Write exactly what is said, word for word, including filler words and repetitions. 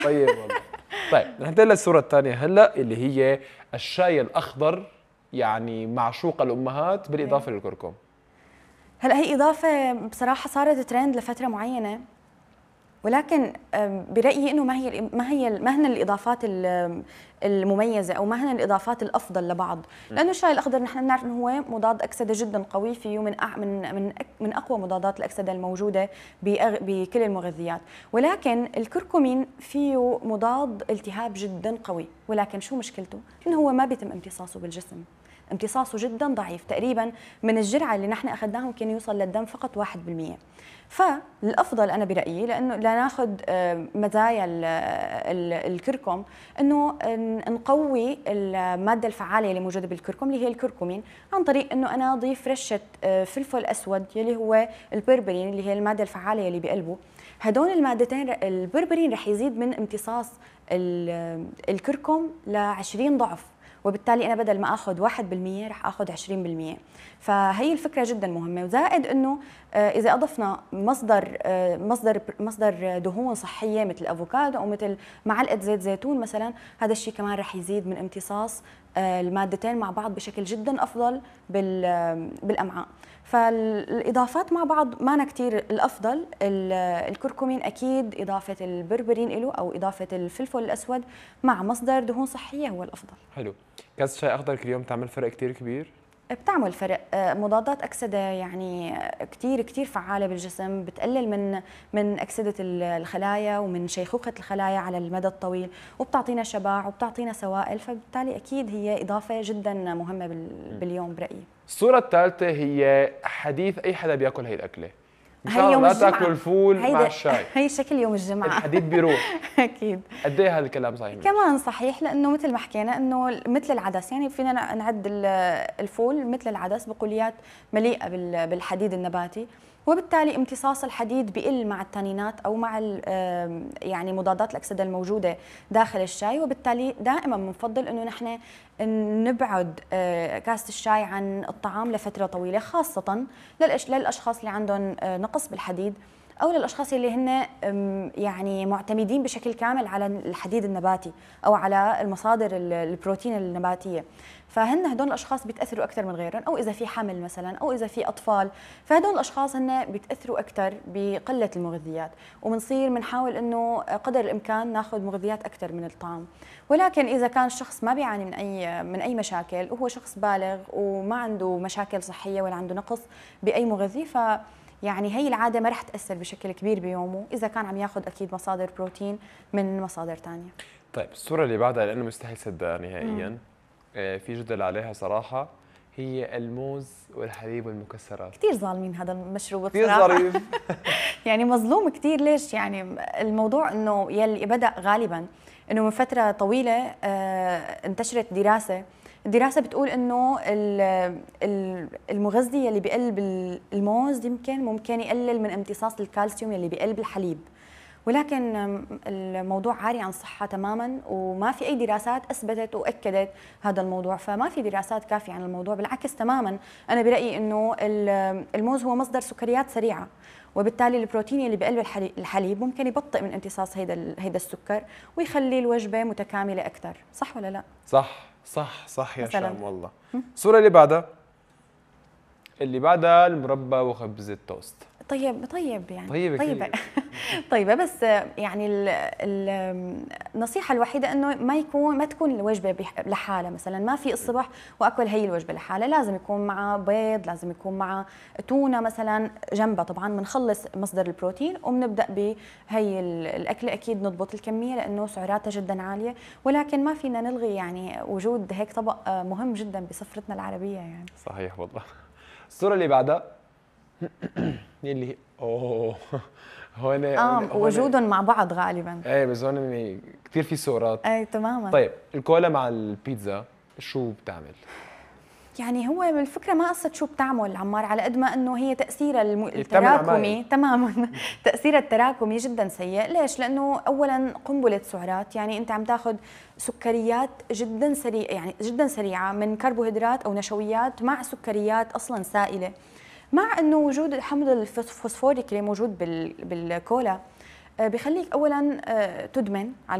طيب والله. طيب ننتقل للصورة الثانية هلا اللي هي الشاي الأخضر، يعني معشوق الأمهات بالإضافة للكركم. هلا هي إضافة بصراحة صارت ترند لفترة معينة، ولكن برأيي انه ما هي ما هي ما هن الاضافات المميزه او ما هن الاضافات الافضل لبعض، لانه الشاي الاخضر نحن بنعرف انه هو مضاد اكسده جدا قوي، فيه من من من من اقوى مضادات الاكسده الموجوده بكل المغذيات، ولكن الكركمين فيه مضاد التهاب جدا قوي، ولكن شو مشكلته؟ انه هو ما بيتم امتصاصه بالجسم، امتصاصه جدا ضعيف، تقريبا من الجرعه اللي نحن اخذناها ممكن يوصل للدم فقط واحد بالمئة. فالافضل انا برايي لانه لناخذ مزايا الكركم انه نقوي الماده الفعاله اللي موجوده بالكركم اللي هي الكركمين، عن طريق انه انا اضيف رشه فلفل اسود يلي هو البربرين اللي هي الماده الفعاله اللي بقلبه. هدول المادتين البربرين رح يزيد من امتصاص الكركم ل عشرين ضعف، وبالتالي انا بدل ما اخذ واحد بالمئة رح اخذ عشرين بالمئة. فهي الفكره جدا مهمه، وزائد انه اذا اضفنا مصدر مصدر مصدر دهون صحيه مثل الافوكادو او مثل معلقه زيت زيتون مثلا، هذا الشيء كمان رح يزيد من امتصاص المادتين مع بعض بشكل جدا افضل بالامعاء. فالاضافات مع بعض ما كثير الافضل، الكركمين اكيد اضافه البربرين له او اضافه الفلفل الاسود مع مصدر دهون صحيه هو الافضل. حلو. كاس شاي اخضر كل يوم تعمل فرق كثير كبير؟ بتعمل فرق، مضادات اكسده يعني كثير كثير فعاله بالجسم، بتقلل من من اكسده الخلايا ومن شيخوخه الخلايا على المدى الطويل، وبتعطينا شبع وبتعطينا سوائل، فبالتالي اكيد هي اضافه جدا مهمه باليوم برايي. الصوره الثالثه هي حديث اي حدا بياكل هي الاكله، هي يوم لا الجمعة. تاكلوا الفول مع الشاي. هي شكل يوم الجمعة. الحديد بيروح. أكيد. قد ايه هذا الكلام صحيح؟ كمان صحيح، لأنه مثل ما حكينا إنه مثل العدس، يعني فينا نعد الفول مثل العدس بقوليات مليئة بالحديد النباتي، وبالتالي امتصاص الحديد بيقل مع التانينات او مع يعني مضادات الاكسده الموجوده داخل الشاي، وبالتالي دائما بنفضل انه نحن نبعد كاسه الشاي عن الطعام لفتره طويله، خاصه للاشخاص اللي عندهم نقص بالحديد او للاشخاص اللي هن يعني معتمدين بشكل كامل على الحديد النباتي او على المصادر البروتين النباتيه، فهن هدول الاشخاص بيتاثروا اكثر من غيرهم، او اذا في حمل مثلا او اذا في اطفال، فهدول الاشخاص هن بيتاثروا اكثر بقله المغذيات، وبنصير بنحاول انه قدر الامكان ناخذ مغذيات اكثر من الطعام. ولكن اذا كان الشخص ما بيعاني من اي من اي مشاكل وهو شخص بالغ وما عنده مشاكل صحيه ولا عنده نقص باي مغذي، ف يعني هي العاده ما رح تاثر بشكل كبير بيومه اذا كان عم ياخذ اكيد مصادر بروتين من مصادر ثانيه. طيب الصوره اللي بعدها لانه مستحيل صدقها نهائيا، آه في جدل عليها صراحه، هي الموز والحليب والمكسرات. كثير ظالمين هذا المشروب كثير بصراحه. ظريف. يعني مظلوم كثير. ليش؟ يعني الموضوع انه يلي بدا غالبا انه من فتره طويله آه انتشرت دراسه الدراسة بتقول إنه المغذي اللي بقلب الموز يمكن ممكن يقلل من امتصاص الكالسيوم اللي بقلب الحليب، ولكن الموضوع عاري عن الصحة تماما، وما في أي دراسات أثبتت وأكدت هذا الموضوع، فما في دراسات كافية عن الموضوع، بالعكس تماما. أنا برأيي إنه الموز هو مصدر سكريات سريعة، وبالتالي البروتين اللي بقلب الحليب ممكن يبطئ من امتصاص هيدا هيدا السكر ويخلي الوجبة متكاملة أكثر، صح ولا لا؟ صح صح صح يا شام والله. الصورة اللي بعدها اللي بعدها المربى وخبز التوست. طيب طيب يعني طيبة طيبة طيبة، بس يعني النصيحة الوحيدة انه ما يكون ما تكون الوجبة لحالها، مثلا ما في الصبح واكل هي الوجبة لحالها، لازم يكون معها بيض، لازم يكون معها تونة مثلا جنبها، طبعا بنخلص مصدر البروتين وبنبدا بهي الاكلة، اكيد نضبط الكمية لانه سعراتها جدا عالية، ولكن ما فينا نلغي يعني وجود هيك طبق مهم جدا بسفرتنا العربية يعني. صحيح والله. الصورة اللي بعدها اللي هي اوه هون اه وجودهم مع بعض غالبا. ايه بس هون كثير في صورات. ايه تماما. طيب الكولا مع البيتزا شو بتعمل؟ يعني هو الفكره ما قصه شو بتعمل عمار، على قد ما انه هي تاثيرها الم... التراكمي تماما تاثيرها التراكمي جدا سيء. ليش؟ لانه اولا قنبله سعرات، يعني انت عم تاخذ سكريات جدا سريعه، يعني جدا سريعه من كربوهيدرات او نشويات مع سكريات اصلا سائله، مع انه وجود حمض الفوسفوريك اللي موجود بال... بالكولا بخليك اولا تدمن على